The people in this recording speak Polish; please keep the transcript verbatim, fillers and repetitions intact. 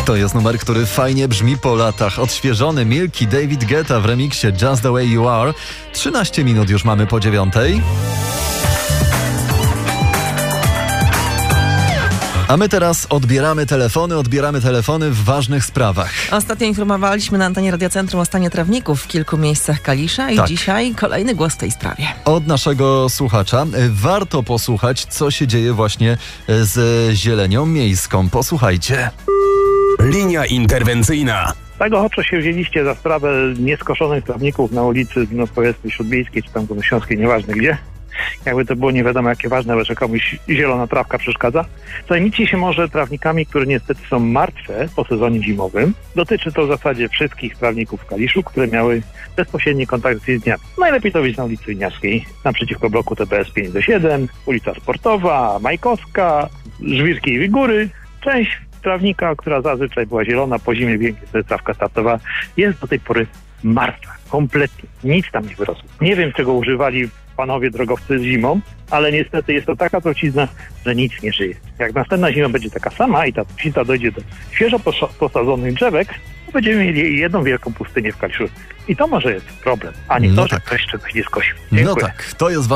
To jest numer, który fajnie brzmi po latach. Odświeżony Milki, David Guetta w remiksie Just the Way You Are. trzynaście minut już mamy po dziewiątej. A my teraz odbieramy telefony, odbieramy telefony w ważnych sprawach. Ostatnio informowaliśmy na antenie Radiocentrum o stanie trawników w kilku miejscach Kalisza i tak. dzisiaj kolejny głos w tej sprawie. Od naszego słuchacza. Warto posłuchać, co się dzieje właśnie z zielenią miejską. Posłuchajcie. Linia interwencyjna. Tak ochoczo się wzięliście za sprawę nieskoszonych trawników na ulicy, no powiedzmy śródmiejskiej, czy tam górnośląskiej, nieważne gdzie. Jakby to było nie wiadomo jakie ważne, ale że komuś zielona trawka przeszkadza. Zajmijcie się może trawnikami, które niestety są martwe po sezonie zimowym. Dotyczy to w zasadzie wszystkich trawników w Kaliszu, które miały bezpośredni kontakt z jezdniami. Najlepiej to widzieć na ulicy Winiarskiej, naprzeciwko bloku T B S pięć do siedem, ulica Sportowa, Majkowska, Żwirkiej Góry. Część trawnika, która zazwyczaj była zielona, po zimie wiem, że trawka startowa, jest do tej pory martwa. Kompletnie. Nic tam nie wyrosło. Nie wiem, czego używali panowie drogowcy z zimą, ale niestety jest to taka trucizna, że nic nie żyje. Jak następna zima będzie taka sama i ta trucizna dojdzie do świeżo posadzonych drzewek, to będziemy mieli jedną wielką pustynię w Kaliszu. I to może jest problem, a nie No to, tak. że ktoś czegoś nie skosił. Dziękuję. No tak, to jest